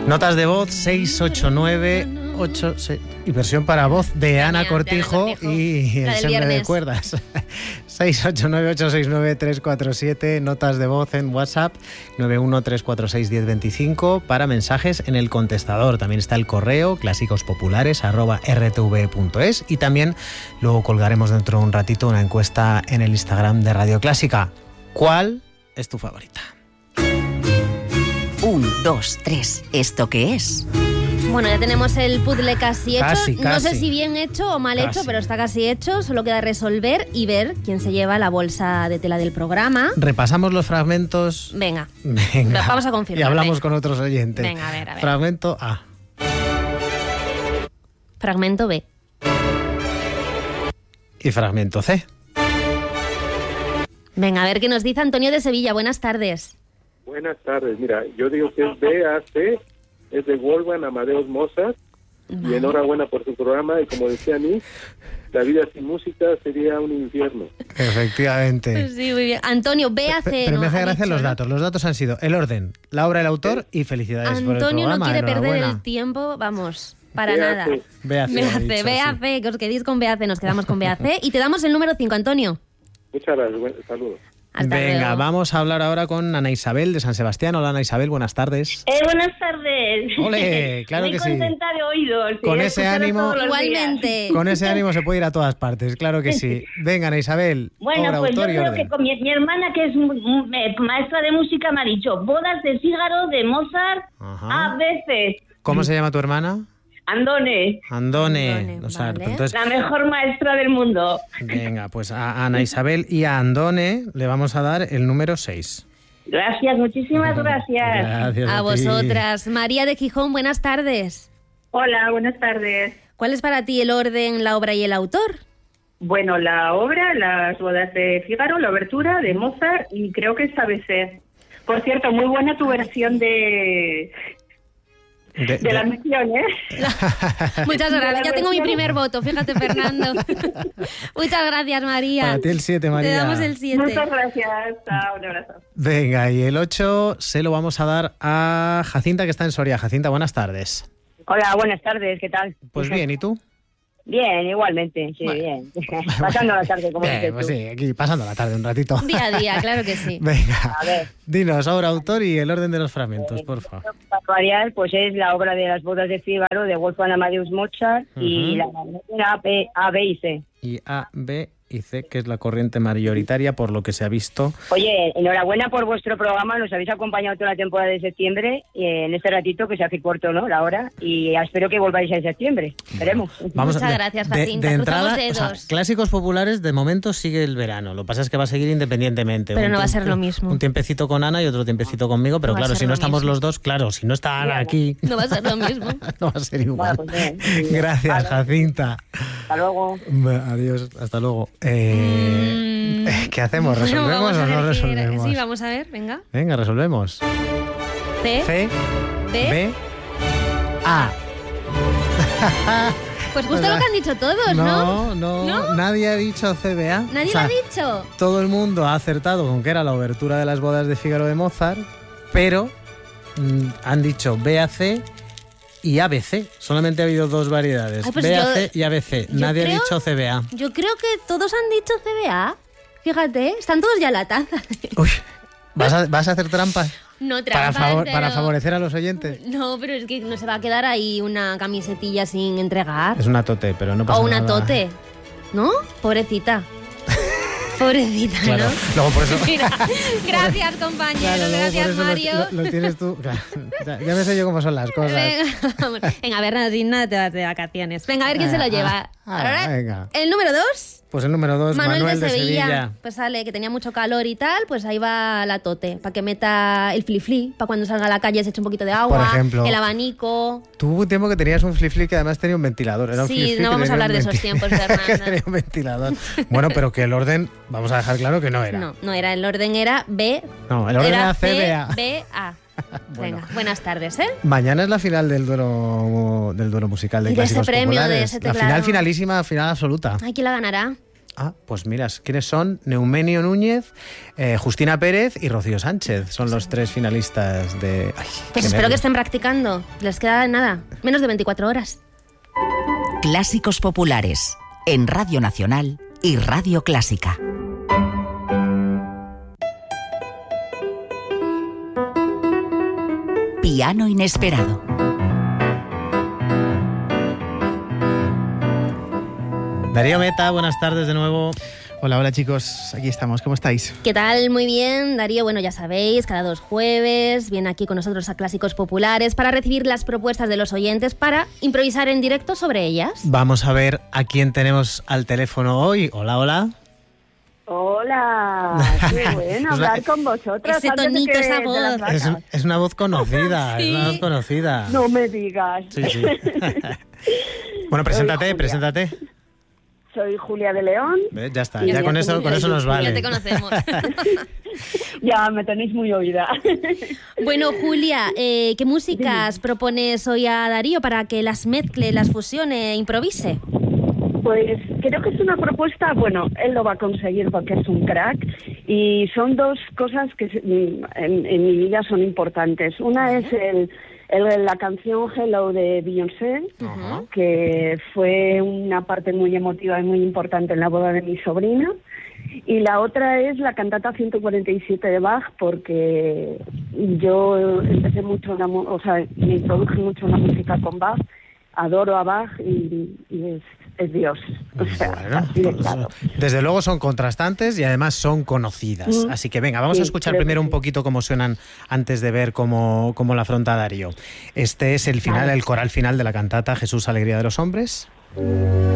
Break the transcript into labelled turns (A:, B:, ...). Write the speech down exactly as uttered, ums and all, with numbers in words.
A: Notas de voz seis ocho nueve ocho seis y versión para voz de Ana
B: Ana
A: Cortijo,
B: Cortijo
A: y
B: la
A: el
B: del
A: sembre de
B: viernes.
A: cuerdas. seis ocho nueve ocho seis nueve tres cuatro siete, notas de voz en WhatsApp nueve uno tres cuatro seis uno cero dos cinco para mensajes en el contestador. También está el correo clásicos-populares arroba r t v punto es y también luego colgaremos dentro de un ratito una encuesta en el Instagram de Radio Clásica. ¿Cuál es tu favorita?
C: Un, dos, tres. ¿Esto qué es?
B: Bueno, ya tenemos el puzzle casi hecho.
A: Casi,
B: No
A: casi.
B: sé si bien hecho o mal
A: Casi.
B: hecho, pero está casi hecho. Solo queda resolver y ver quién se lleva la bolsa de tela del programa.
A: Repasamos los fragmentos.
B: Venga,
A: Venga.
B: vamos a confirmar,
A: Y hablamos
B: venga.
A: con otros oyentes.
B: Venga, a ver, a ver.
A: Fragmento A.
B: Fragmento B.
A: Y fragmento C.
B: Venga, a ver qué nos dice Antonio de Sevilla. Buenas tardes.
D: Buenas tardes. Mira, yo digo que es B A C, es de Wolfgang Amadeus Mozart. Y enhorabuena por su programa. Y como decía Nick, la vida sin música sería un infierno.
A: Efectivamente.
B: Pues sí, muy bien. Antonio, B A C.
A: Pe- Pero
B: ¿no?
A: me hace
B: Ha
A: gracia
B: dicho,
A: los
B: ¿no?
A: datos. Los datos han sido el orden, la obra del autor y felicidades por el
B: Antonio
A: programa.
B: no quiere perder
A: Enhorabuena.
B: el tiempo, vamos, para
D: B A C.
B: nada.
A: B A C,
B: B A
A: ha
B: C,
A: dicho,
B: B A
A: sí.
B: C, que os quedéis con B A C, nos quedamos con B A C. Y te damos el número cinco, Antonio.
D: Muchas gracias. Buen- Saludos.
B: Hasta
A: Venga,
B: luego.
A: vamos a hablar ahora con Ana Isabel de San Sebastián. Hola Ana Isabel, buenas tardes.
E: Eh, buenas tardes.
A: Ole, claro
E: Muy
A: que sí.
E: contenta de oídos. sí,
A: Con ese
E: escucharos
A: ánimo-
E: todos los días.
B: Igualmente.
A: Con ese ánimo se puede ir a todas partes, claro que sí. Venga Ana Isabel,
E: Bueno,
A: obra,
E: pues yo
A: autor y
E: creo
A: orden.
E: que con mi, mi hermana, que es mu- mu- eh, maestra de música, me ha dicho Bodas de Fígaro de Mozart
A: Ajá.
E: a veces.
A: ¿Cómo se llama tu hermana?
E: Andone,
A: Andone.
B: Andone,
A: O sea,
B: vale.
A: entonces,
E: la mejor maestra del mundo.
A: venga, pues a Ana Isabel y a Andone le vamos a dar el número seis.
E: Gracias, muchísimas gracias.
A: Gracias
B: A
A: ti.
B: vosotras. María de Gijón, buenas tardes.
F: Hola, buenas tardes.
B: ¿Cuál es para ti el orden, la obra y el autor?
F: Bueno, la obra, Las bodas de Fígaro, la obertura de Mozart y creo que es A B C. Por cierto, muy buena tu versión de,
A: De-
F: de
A: de-
F: la misión, ¿eh?
B: Muchas gracias. Ya tengo mi primer voto, fíjate, Fernando. Muchas gracias, María.
A: Para ti el siete, María.
B: Te damos el siete.
F: Muchas gracias. Chao, un abrazo.
A: Venga, y el ocho se lo vamos a dar a Jacinta, que está en Soria. Jacinta, buenas tardes.
G: Hola, buenas tardes, ¿qué tal?
A: Pues bien, ¿y tú?
G: Bien, igualmente, sí,
A: Bueno.
G: bien. Pasando la tarde, como
A: Bien,
G: dices
A: pues
G: tú.
A: sí, aquí pasando la tarde un ratito.
B: Día a día, claro que sí.
A: Venga,
G: A ver.
A: dinos, obra, autor y el orden de los fragmentos, por favor.
G: Para variar, pues es la obra de las bodas de Fígaro de Wolfgang Amadeus Mozart y la la A, B, A, B y C.
A: Y A, B y C, que es la corriente mayoritaria, por lo que se ha visto.
G: Oye, enhorabuena por vuestro programa, nos habéis acompañado toda la temporada de septiembre y en este ratito que se hace corto, ¿no? La hora, y espero que volváis en septiembre, esperemos.
A: Vamos
B: Muchas
A: de-
B: gracias,
A: de,
B: Jacinta.
A: de
B: Cruzamos
A: entrada, o sea,
B: dedos.
A: clásicos populares, de momento sigue el verano. Lo que pasa es que va a seguir independientemente.
B: Pero
A: Un
B: no va a
A: tiemp-
B: ser lo mismo.
A: Un tiempecito con Ana y otro tiempecito conmigo, pero
B: No va a
A: claro,
B: ser
A: si no
B: lo
A: estamos
B: mismo.
A: los dos, claro, si no está Ana aquí,
B: No va a ser lo mismo.
A: no va a ser igual.
G: Bueno, pues bien.
A: Gracias,
G: Vale.
A: Jacinta.
G: Hasta luego.
A: Adiós, hasta luego. Eh,
B: Mm.
A: ¿Qué hacemos?
B: Bueno,
A: ¿Resolvemos
B: vamos a
A: o no
B: ver qué era.
A: resolvemos?
B: Sí, vamos a ver, venga.
A: Venga, resolvemos.
B: C,
A: C,
B: B.
A: B, A.
B: Pues justo lo que han dicho todos, ¿no?
A: No, no,
B: ¿No?
A: nadie ha dicho C B A.
B: Nadie
A: O sea,
B: lo ha dicho.
A: todo el mundo ha acertado con que era la obertura de las bodas de Fígaro de Mozart, pero mm, han dicho B A C y A B C. Solamente ha habido dos variedades,
B: Ay, pues
A: B A
B: yo-
A: C y A B C.
B: yo
A: Nadie
B: creo-
A: ha dicho C B A.
B: Yo creo que todos han dicho C B A. Fíjate, están todos ya en la taza.
A: Uy, ¿vas a, vas a hacer trampas?
B: No
A: Para,
B: trampas,
A: favor-
B: pero-
A: para favorecer a los oyentes.
B: No, pero es que no se va a quedar ahí una camisetilla sin entregar.
A: Es una tote, pero no pasa
B: O una
A: nada.
B: tote. ¿No? Pobrecita. Pobrecita,
A: Claro,
B: ¿no?
A: luego por eso...
B: Mira, gracias, compañero.
A: Claro, luego
B: gracias,
A: por eso lo-
B: Mario.
A: Lo, lo tienes tú. Claro, ya, ya me sé yo cómo son las cosas.
B: Venga, vamos. Venga, Bernardina, te vas de vacaciones. Venga, a ver quién se lo
A: Ah,
B: lleva.
A: ah,
B: Ahora,
A: venga.
B: el número dos.
A: Pues el número dos,
B: Manuel,
A: Manuel,
B: de,
A: de
B: Sevilla.
A: Sevilla.
B: Pues sale, que tenía mucho calor y tal, pues ahí va la tote, para que meta el flifli, para cuando salga a la calle se eche un poquito de agua,
A: Por ejemplo.
B: el abanico.
A: Tú hubo un tiempo que tenías un flip que además tenía un ventilador. Era un
B: Sí,
A: flip-flip
B: no
A: que
B: vamos a
A: tenía
B: hablar
A: un
B: de esos
A: venti-
B: tiempos,
A: que
B: Fernanda.
A: tenía un ventilador. Bueno, pero que el orden, vamos a dejar claro que no era.
B: No, no era, el orden era B.
A: No, el orden era C,
B: C,
A: B, A.
B: B, A.
A: Bueno.
B: Venga, buenas tardes, ¿eh?
A: Mañana es la final del duelo del duelo musical de
B: Y de ese
A: clásicos
B: premio, de
A: populares.
B: ese
A: la
B: teclado.
A: final finalísima, final absoluta.
B: Ay, ¿quién la ganará?
A: Ah, pues mira, ¿quiénes son? Neumenio Núñez, eh, Justina Pérez y Rocío Sánchez. Son los tres finalistas de... Ay,
B: pues espero
A: nervio.
B: que estén practicando. Les queda nada, menos de veinticuatro horas.
C: Clásicos populares en Radio Nacional y Radio Clásica. Piano inesperado.
A: Darío Meta, buenas tardes de nuevo.
H: Hola, hola chicos, aquí estamos, ¿cómo estáis?
B: ¿Qué tal? Muy bien, Darío. Bueno, ya sabéis, cada dos jueves viene aquí con nosotros a Clásicos Populares para recibir las propuestas de los oyentes para improvisar en directo sobre ellas.
A: Vamos a ver a quién tenemos al teléfono hoy. Hola, hola.
I: Hola, qué bueno hablar con vosotros.
B: Ese tonito,
I: que,
B: esa voz.
A: Es, un, es una voz conocida, sí. es una voz conocida.
I: No me digas.
A: Sí, sí. Bueno, preséntate, preséntate.
I: Soy Julia de León.
A: ¿Ves? Ya está, ya, ya con eso, con eso nos vale.
B: Ya te conocemos.
I: Ya me tenéis muy oída.
B: Bueno, Julia, eh, ¿qué músicas Dime. propones hoy a Darío para que las mezcle, las fusione, improvise?
I: Pues creo que es una propuesta, bueno, él lo va a conseguir porque es un crack y son dos cosas que en, en mi vida son importantes. Una es el, el, la canción Hello de Beyoncé, uh-huh. que fue una parte muy emotiva y muy importante en la boda de mi sobrina. Y la otra es la cantata ciento cuarenta y siete de Bach, porque yo empecé mucho, la, o sea, me introduje mucho en la música con Bach, adoro a Bach y, y es, es Dios. O sea,
A: bueno,
I: así de claro.
A: Desde luego son contrastantes y además son conocidas. Mm. Así que venga, vamos sí, a escuchar primero un poquito cómo suenan antes de ver cómo, cómo la afronta Darío. Este es el final, vale. el coral final de la cantata Jesús, Alegría de los Hombres.